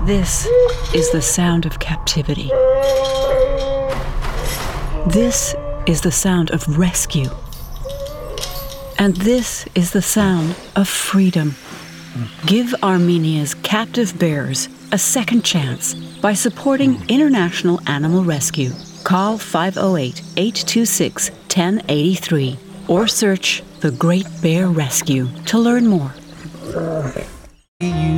This is the sound of captivity. This is the sound of rescue. And this is the sound of freedom. Give Armenia's captive bears a second chance by supporting International Animal Rescue. Call 508-826-1083 or search The Great Bear Rescue to learn more.